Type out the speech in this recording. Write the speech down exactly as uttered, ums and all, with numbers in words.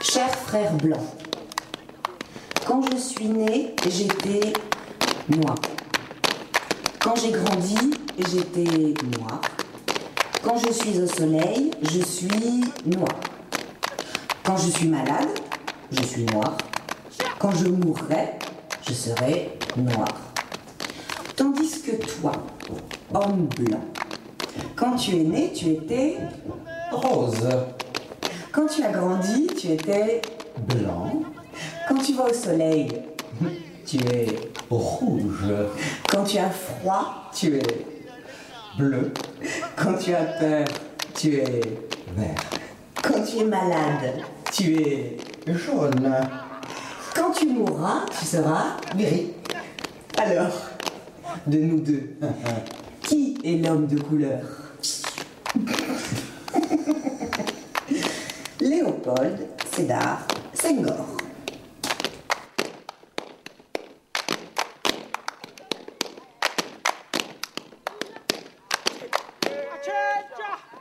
Cher frère blanc, quand je suis née, j'étais moi. Quand j'ai grandi, j'étais noir. Quand je suis au soleil, je suis noir. Quand je suis malade, je suis noir. Quand je mourrai, je serai noir. Tandis que toi, homme blanc, quand tu es né, tu étais Rose. quand tu as grandi, tu étais Blanc. quand tu vas au soleil, tu es Rouge. quand tu as froid, tu es Bleu. quand tu as peur, tu es Vert. quand tu es malade, tu es Jaune. quand tu mourras, tu seras Gris. alors de nous deux, qui est l'homme de couleur? Léopold Sédar Senghor. Accetta!